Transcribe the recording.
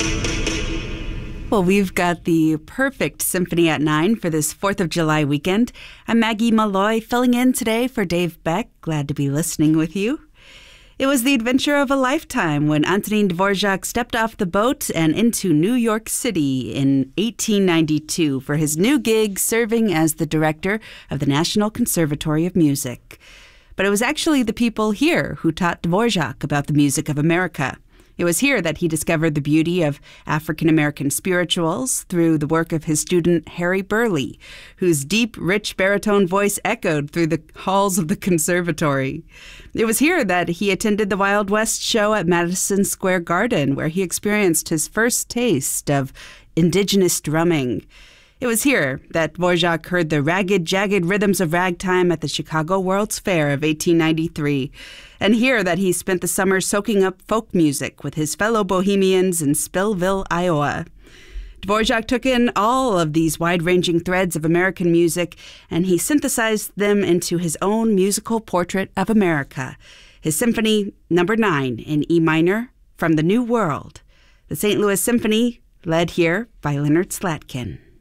Well, we've got the perfect Symphony at 9 for this 4th of July weekend. I'm Maggie Malloy, filling in today for Dave Beck. Glad to be listening with you. It was the adventure of a lifetime when Antonin Dvorak stepped off the boat and into New York City in 1892 for his new gig serving as the director of the National Conservatory of Music. But it was actually the people here who taught Dvorak about the music of America. It was here that he discovered the beauty of African-American spirituals through the work of his student Harry Burleigh, whose deep, rich baritone voice echoed through the halls of the conservatory. It was here that he attended the Wild West show at Madison Square Garden, where he experienced his first taste of indigenous drumming. It was here that Dvorak heard the ragged, jagged rhythms of ragtime at the Chicago World's Fair of 1893, and here that he spent the summer soaking up folk music with his fellow bohemians in Spillville, Iowa. Dvorak took in all of these wide-ranging threads of American music, and he synthesized them into his own musical portrait of America, his Symphony No. 9 in E minor from the New World, the St. Louis Symphony, led here by Leonard Slatkin.